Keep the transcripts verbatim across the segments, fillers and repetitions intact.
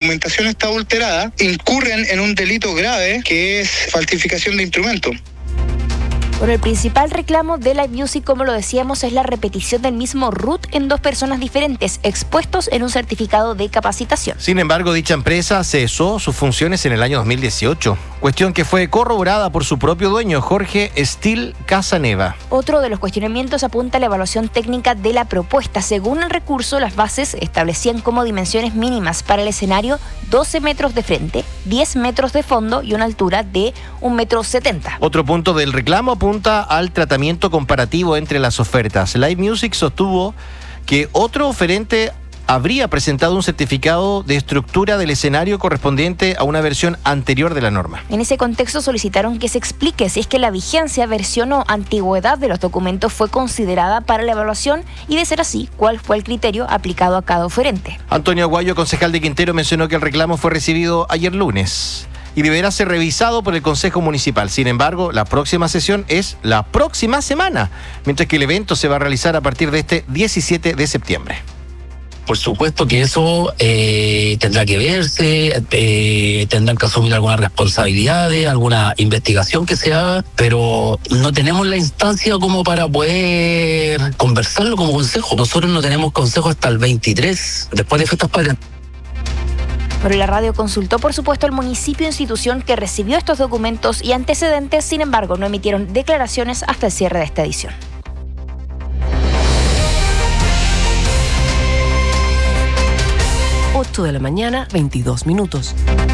documentación está adulterada, incurren en un delito grave que es falsificación de instrumento. Bueno, el principal reclamo de Live Music, como lo decíamos, es la repetición del mismo root en dos personas diferentes, expuestos en un certificado de capacitación. Sin embargo, dicha empresa cesó sus funciones en el año dos mil dieciocho, cuestión que fue corroborada por su propio dueño, Jorge Estil Casaneva. Otro de los cuestionamientos apunta a la evaluación técnica de la propuesta. Según el recurso, las bases establecían como dimensiones mínimas para el escenario doce metros de frente, diez metros de fondo y una altura de un metro setenta. Otro punto del reclamo apunta al tratamiento comparativo entre las ofertas. Live Music sostuvo que otro oferente habría presentado un certificado de estructura del escenario correspondiente a una versión anterior de la norma. En ese contexto solicitaron que se explique si es que la vigencia, versión o antigüedad de los documentos fue considerada para la evaluación y, de ser así, cuál fue el criterio aplicado a cada oferente. Antonio Aguayo, concejal de Quintero, mencionó que el reclamo fue recibido ayer lunes y deberá ser revisado por el Consejo Municipal. Sin embargo, la próxima sesión es la próxima semana, mientras que el evento se va a realizar a partir de este diecisiete de septiembre. Por supuesto que eso eh, tendrá que verse, eh, tendrán que asumir algunas responsabilidades, alguna investigación que se haga, pero no tenemos la instancia como para poder conversarlo como consejo. Nosotros no tenemos consejo hasta el veintitrés, después de Fiestas Patrias. Pero la radio consultó, por supuesto, al municipio institución que recibió estos documentos y antecedentes. Sin embargo, no emitieron declaraciones hasta el cierre de esta edición. ocho de la mañana, veintidós minutos.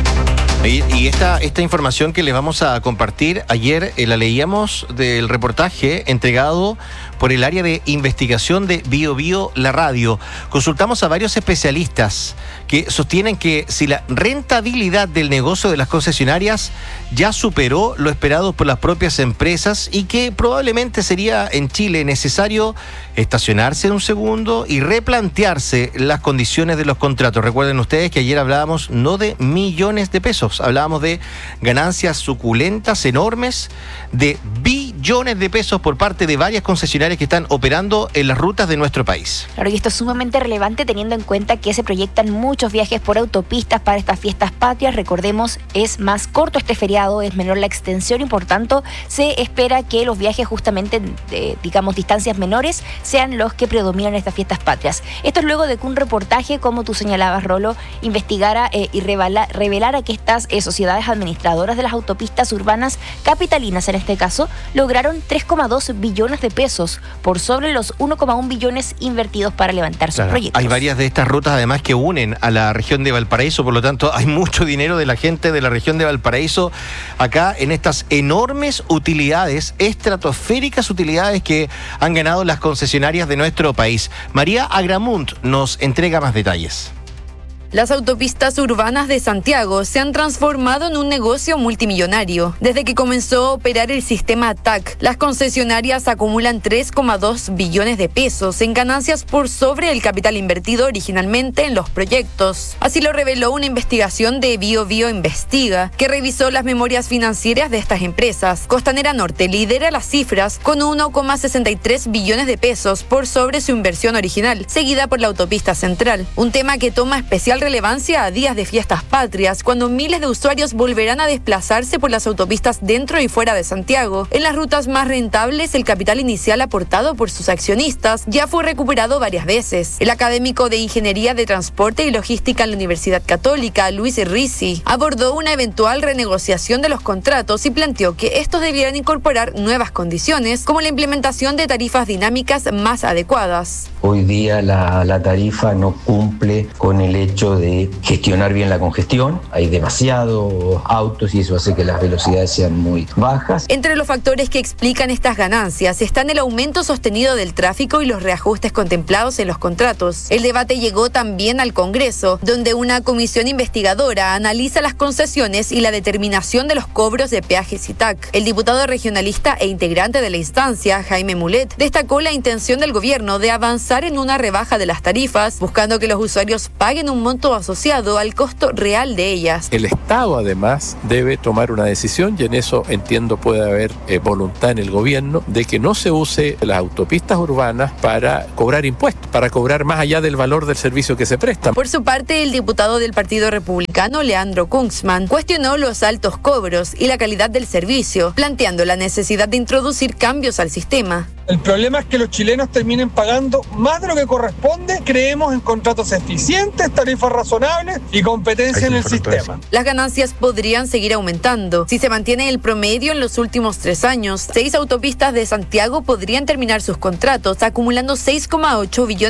Y, y esta, esta información que les vamos a compartir, ayer eh, la leíamos del reportaje entregado por el área de investigación de Bio Bio La Radio. Consultamos a varios especialistas que sostienen que si la rentabilidad del negocio de las concesionarias ya superó lo esperado por las propias empresas y que probablemente sería en Chile necesario estacionarse un segundo y replantearse las condiciones de los contratos. Recuerden ustedes que ayer hablábamos no de millones de pesos, hablábamos de ganancias suculentas, enormes, de billones de pesos por parte de varias concesionarias que están operando en las rutas de nuestro país. Claro, y esto es sumamente relevante teniendo en cuenta que se proyectan muchos viajes por autopistas para estas fiestas patrias. Recordemos, es más corto este feriado, es menor la extensión y por tanto se espera que los viajes justamente de, digamos, distancias menores sean los que predominan en estas fiestas patrias. Esto es luego de que un reportaje, como tú señalabas, Rolo, investigara eh, y revela, revelara que estas eh, sociedades administradoras de las autopistas urbanas capitalinas, en este caso, lograron tres coma dos billones de pesos por sobre los uno coma uno billones invertidos para levantar sus claro, proyectos. Hay varias de estas rutas además que unen a la región de Valparaíso, por lo tanto hay mucho dinero de la gente de la región de Valparaíso acá en estas enormes utilidades, estratosféricas utilidades que han ganado las concesionarias de nuestro país. María Agramunt nos entrega más detalles. Las autopistas urbanas de Santiago se han transformado en un negocio multimillonario. Desde que comenzó a operar el sistema T A C, las concesionarias acumulan tres coma dos billones de pesos en ganancias por sobre el capital invertido originalmente en los proyectos. Así lo reveló una investigación de Bio Bio Investiga, que revisó las memorias financieras de estas empresas. Costanera Norte lidera las cifras con uno coma sesenta y tres billones de pesos por sobre su inversión original, seguida por la autopista central. Un tema que toma especial relevancia a días de fiestas patrias, cuando miles de usuarios volverán a desplazarse por las autopistas dentro y fuera de Santiago. En las rutas más rentables, el capital inicial aportado por sus accionistas ya fue recuperado varias veces. El académico de Ingeniería de Transporte y Logística en la Universidad Católica, Luis Rizzi, abordó una eventual renegociación de los contratos y planteó que estos debieran incorporar nuevas condiciones, como la implementación de tarifas dinámicas más adecuadas. Hoy día la, la tarifa no cumple con el hecho de gestionar bien la congestión. Hay demasiados autos y eso hace que las velocidades sean muy bajas. Entre los factores que explican estas ganancias están el aumento sostenido del tráfico y los reajustes contemplados en los contratos. El debate llegó también al Congreso, donde una comisión investigadora analiza las concesiones y la determinación de los cobros de peajes y T A C. El diputado regionalista e integrante de la instancia, Jaime Mulet, destacó la intención del gobierno de avanzar en una rebaja de las tarifas, buscando que los usuarios paguen un monto monto asociado al costo real de ellas. El Estado además debe tomar una decisión, y en eso entiendo puede haber eh, voluntad en el gobierno de que no se use las autopistas urbanas para cobrar impuestos, para cobrar más allá del valor del servicio que se presta. Por su parte, el diputado del Partido Republicano, Leandro Kunzman, cuestionó los altos cobros y la calidad del servicio, planteando la necesidad de introducir cambios al sistema. El problema es que los chilenos terminen pagando más de lo que corresponde. Creemos en contratos eficientes, tarifas razonables y competencia en el sistema. Las ganancias podrían seguir aumentando. Si se mantiene el promedio en los últimos tres años, seis autopistas de Santiago podrían terminar sus contratos, acumulando seis coma ocho billones